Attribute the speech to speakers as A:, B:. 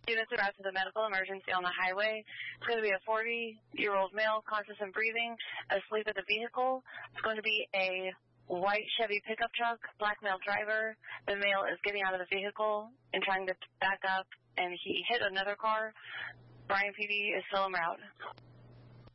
A: Units are out to the medical emergency on the highway. It's going to be a 40-year-old male, conscious and breathing, asleep at the vehicle. It's going to be a white Chevy pickup truck, black male driver. The male is getting out of the vehicle and trying to back up, and he hit another car. Bryan PD is still en route.